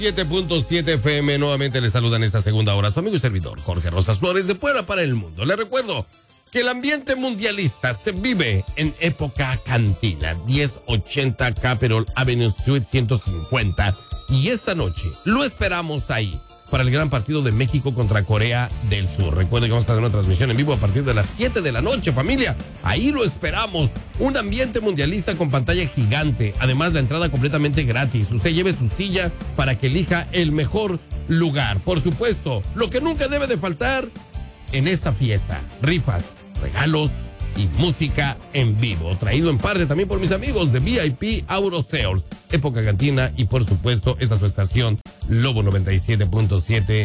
7.7 FM, nuevamente le saludan esta segunda hora su amigo y servidor Jorge Rosas Flores de Puebla para el Mundo. Le recuerdo que el ambiente mundialista se vive en época cantina, 1080 Capitol Avenue Suite 150, y esta noche lo esperamos ahí para el gran partido de México contra Corea del Sur. Recuerden que vamos a tener una transmisión en vivo a partir de las 7 de la noche, familia. Ahí lo esperamos. Un ambiente mundialista con pantalla gigante. Además, la entrada completamente gratis. Usted lleve su silla para que elija el mejor lugar. Por supuesto, lo que nunca debe de faltar en esta fiesta: rifas, regalos y música en vivo. Traído en parte también por mis amigos de VIP Auto Sales, Época Cantina y por supuesto esta es su estación Lobo 97.7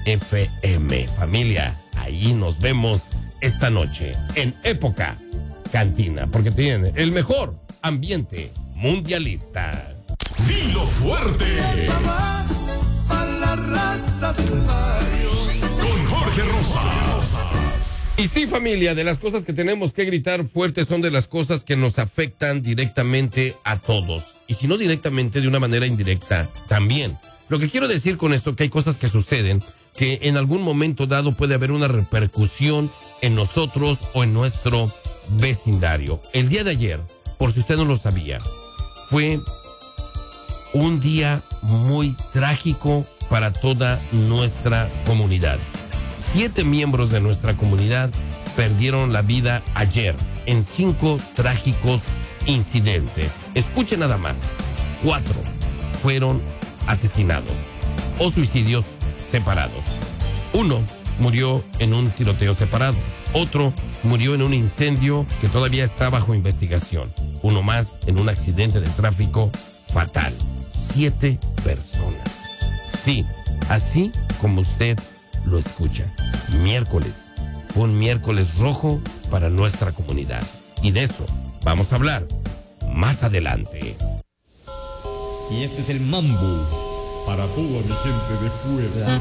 FM. Familia, ahí nos vemos esta noche en Época Cantina, porque tiene el mejor ambiente mundialista. Dilo fuerte. A la raza del barrio. Con Jorge Rosas. Y sí, familia, de las cosas que tenemos que gritar fuerte son de las cosas que nos afectan directamente a todos. Y si no directamente, de una manera indirecta también. Lo que quiero decir con esto, que hay cosas que suceden que en algún momento dado puede haber una repercusión en nosotros o en nuestro vecindario. El día de ayer, por si usted no lo sabía, fue un día muy trágico para toda nuestra comunidad. 7 miembros de nuestra comunidad perdieron la vida ayer en 5 trágicos incidentes. Escuchen nada más. 4 fueron asesinados o suicidios separados. 1 murió en un tiroteo separado. Otro murió en un incendio que todavía está bajo investigación. 1 más en un accidente de tráfico fatal. 7 personas. Sí, así como usted lo escucha. Miércoles. Fue un miércoles rojo para nuestra comunidad. Y de eso vamos a hablar más adelante. Y este es el mambo para toda mi gente de Puebla.